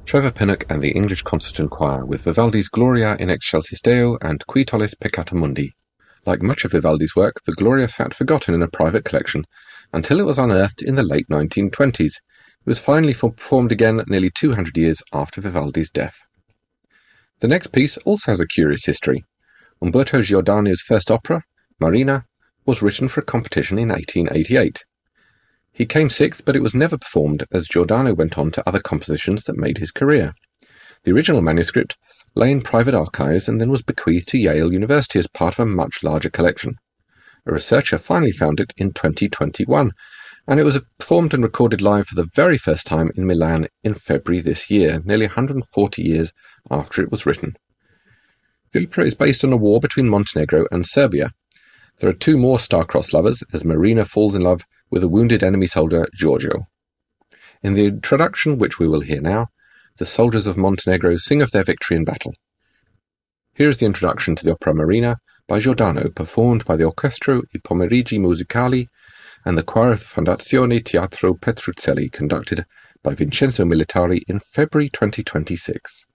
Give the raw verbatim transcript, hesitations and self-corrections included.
Trevor Pinnock and the English Concert Choir with Vivaldi's Gloria in Excelsis Deo and Qui tollis peccata mundi. Like much of Vivaldi's work, the Gloria sat forgotten in a private collection until it was unearthed in the late nineteen twenties. It was finally performed again nearly two hundred years after Vivaldi's death. The next piece also has a curious history. Umberto Giordano's first opera, Marina, was written for a competition in eighteen eighty-eight. He came sixth, but it was never performed as Giordano went on to other compositions that made his career. The original manuscript lay in private archives and then was bequeathed to Yale University as part of a much larger collection. A researcher finally found it in twenty twenty-one, and it was performed and recorded live for the very first time in Milan in February this year, nearly one hundred forty years after it was written. The opera is based on a war between Montenegro and Serbia. There are two more star-crossed lovers as Marina falls in love with a wounded enemy soldier, Giorgio. In the introduction, which we will hear now, the soldiers of Montenegro sing of their victory in battle. Here is the introduction to the opera Marina by Giordano, performed by the Orchestro I Pomeriggi Musicali and the choir of Fondazione Teatro Petruccelli, conducted by Vincenzo Militari in February twenty twenty-six.